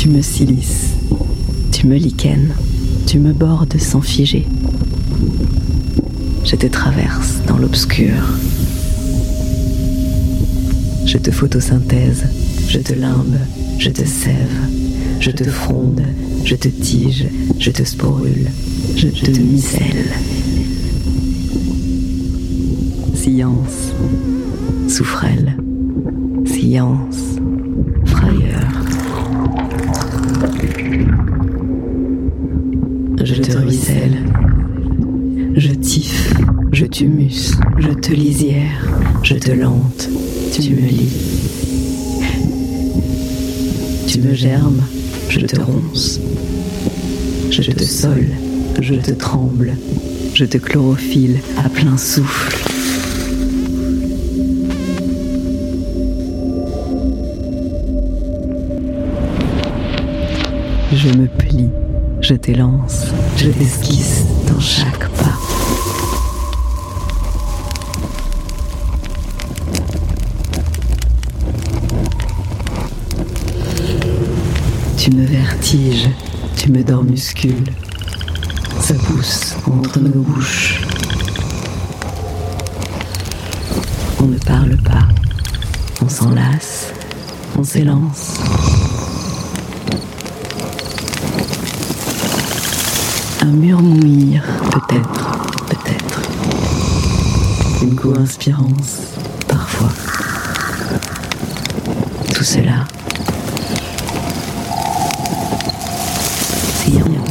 Tu me silices, tu me lichens, tu me bordes sans figer. Je te traverse dans l'obscur. Je te photosynthèse, je te limbe, je te sève, je te fronde, je te tige, je te sporule, je te micelle. Science, souffrelle, science, frayeur. Je te ruisselle, je tiffe, je t'humus, je te lisière, je te lente, tu me lis. Tu me germes, je te ronce, je te sole, je te tremble, je te chlorophylle à plein souffle. Je me plie, je t'élance, je t'esquisse dans chaque pas. Tu me vertiges, tu me dormuscules. Ça pousse entre nos bouches. On ne parle pas, on s'enlace, on s'élance. Un murmure, peut-être. Une co-inspirance, parfois. Tout cela, science.